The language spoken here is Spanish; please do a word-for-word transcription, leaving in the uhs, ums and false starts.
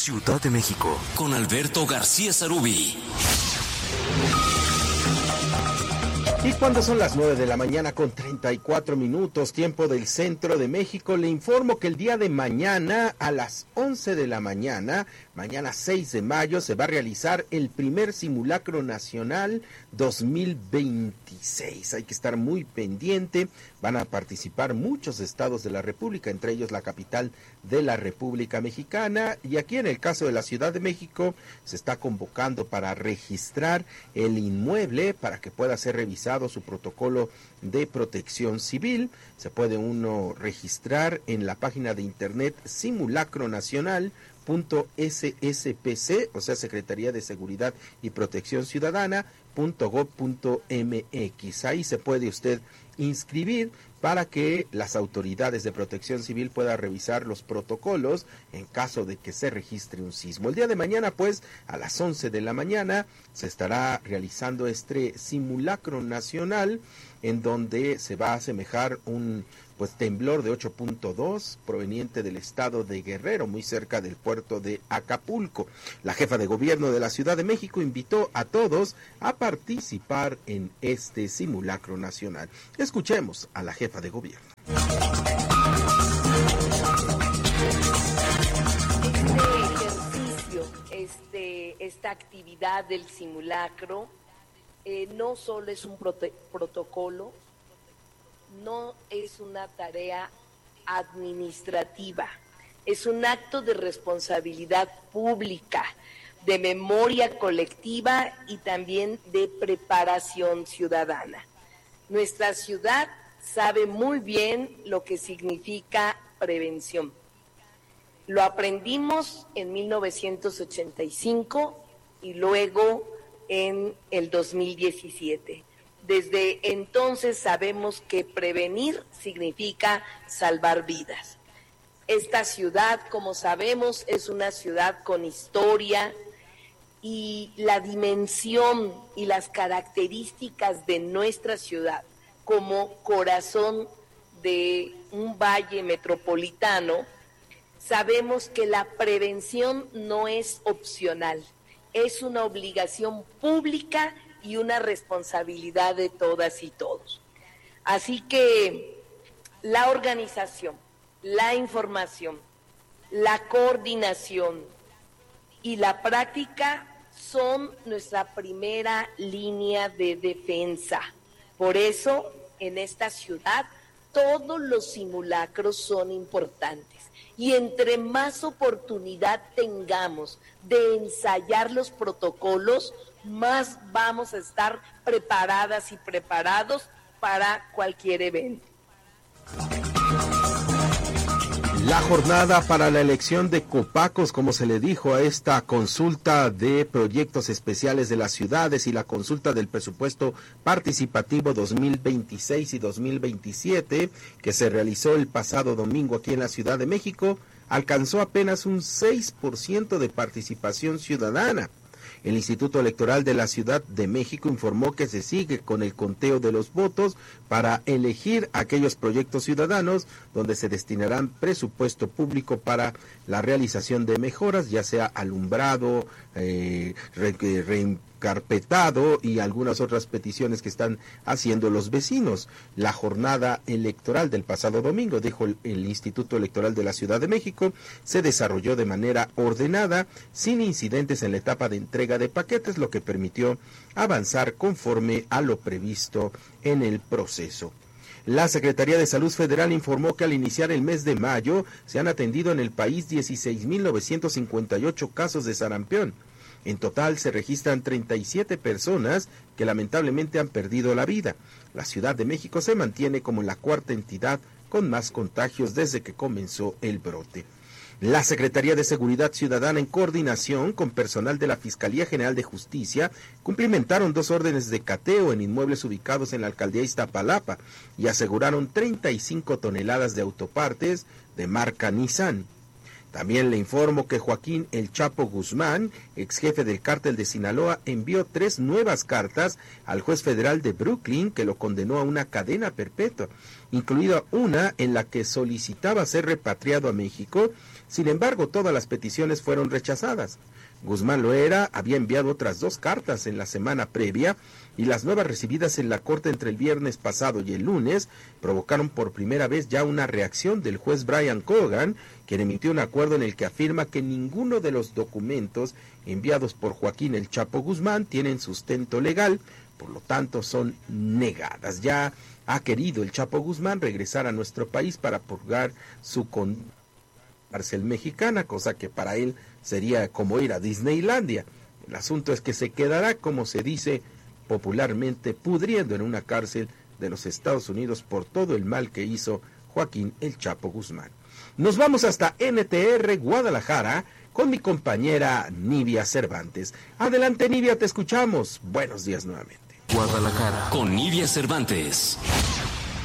Ciudad de México, con Alberto García Sarubí. Y cuando son las nueve de la mañana con treinta y cuatro minutos, tiempo del centro de México, le informo que el día de mañana a las once de la mañana, mañana seis de mayo, se va a realizar el primer simulacro nacional dos mil veintiséis. Hay que estar muy pendiente, van a participar muchos estados de la República, entre ellos la capital de la República Mexicana, y aquí en el caso de la Ciudad de México se está convocando para registrar el inmueble para que pueda ser revisado su protocolo de protección civil. Se puede uno registrar en la página de internet simulacro nacional punto s s p c, o sea, Secretaría de Seguridad y Protección Ciudadana, punto gob punto m x. Ahí se puede usted inscribir para que las autoridades de protección civil puedan revisar los protocolos en caso de que se registre un sismo. El día de mañana, pues, a las once de la mañana, se estará realizando este simulacro nacional en donde se va a asemejar un pues temblor de ocho punto dos proveniente del estado de Guerrero, muy cerca del puerto de Acapulco. La jefa de gobierno de la Ciudad de México invitó a todos a participar en este simulacro nacional. Escuchemos a la jefa de gobierno. Este ejercicio, este, esta actividad del simulacro, eh, no solo es un prote- protocolo, no es una tarea administrativa, es un acto de responsabilidad pública, de memoria colectiva y también de preparación ciudadana. Nuestra ciudad sabe muy bien lo que significa prevención. Lo aprendimos en mil novecientos ochenta y cinco y luego en el dos mil diecisiete. Desde entonces sabemos que prevenir significa salvar vidas. Esta ciudad, como sabemos, es una ciudad con historia y la dimensión y las características de nuestra ciudad como corazón de un valle metropolitano, sabemos que la prevención no es opcional, es una obligación pública y una responsabilidad de todas y todos. Así que la organización, la información, la coordinación y la práctica son nuestra primera línea de defensa. Por eso, en esta ciudad, todos los simulacros son importantes. Y entre más oportunidad tengamos de ensayar los protocolos, más vamos a estar preparadas y preparados para cualquier evento. La jornada para la elección de copacos, como se le dijo a esta consulta de proyectos especiales de las ciudades y la consulta del presupuesto participativo dos mil veintiséis y dos mil veintisiete, que se realizó el pasado domingo aquí en la Ciudad de México, alcanzó apenas un seis por ciento de participación ciudadana. El Instituto Electoral de la Ciudad de México informó que se sigue con el conteo de los votos para elegir aquellos proyectos ciudadanos donde se destinarán presupuesto público para la realización de mejoras, ya sea alumbrado, eh, re, reencarpetado y algunas otras peticiones que están haciendo los vecinos. La jornada electoral del pasado domingo, dijo el, el Instituto Electoral de la Ciudad de México, se desarrolló de manera ordenada, sin incidentes en la etapa de entrega de paquetes, lo que permitió avanzar conforme a lo previsto en el proceso. La Secretaría de Salud Federal informó que al iniciar el mes de mayo se han atendido en el país dieciséis mil novecientos cincuenta y ocho casos de sarampión. En total se registran treinta y siete personas que lamentablemente han perdido la vida. La Ciudad de México se mantiene como la cuarta entidad con más contagios desde que comenzó el brote. La Secretaría de Seguridad Ciudadana, en coordinación con personal de la Fiscalía General de Justicia, cumplimentaron dos órdenes de cateo en inmuebles ubicados en la alcaldía Iztapalapa y aseguraron treinta y cinco toneladas de autopartes de marca Nissan. También le informo que Joaquín El Chapo Guzmán, ex jefe del cártel de Sinaloa, envió tres nuevas cartas al juez federal de Brooklyn que lo condenó a una cadena perpetua, incluida una en la que solicitaba ser repatriado a México. Sin embargo, todas las peticiones fueron rechazadas. Guzmán Loera había enviado otras dos cartas en la semana previa y las nuevas recibidas en la corte entre el viernes pasado y el lunes provocaron por primera vez ya una reacción del juez Brian Cogan, quien emitió un acuerdo en el que afirma que ninguno de los documentos enviados por Joaquín El Chapo Guzmán tienen sustento legal, por lo tanto son negadas. Ya ha querido El Chapo Guzmán regresar a nuestro país para purgar su condena cárcel mexicana, cosa que para él sería como ir a Disneylandia. El asunto es que se quedará, como se dice popularmente, pudriendo en una cárcel de los Estados Unidos por todo el mal que hizo Joaquín El Chapo Guzmán. Nos vamos hasta N T R Guadalajara con mi compañera Nivia Cervantes. Adelante, Nivia, te escuchamos. Buenos días nuevamente. Guadalajara con Nivia Cervantes.